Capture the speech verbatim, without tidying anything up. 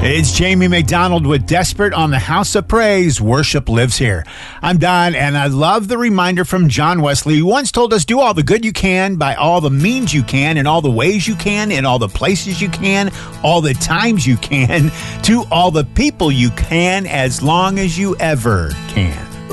It's Jamie McDonald with Desperate on the House of Praise. Worship lives here. I'm Don, and I love the reminder from John Wesley, who once told us, do all the good you can by all the means you can, in all the ways you can, in all the places you can, all the times you can, to all the people you can, as long as you ever can.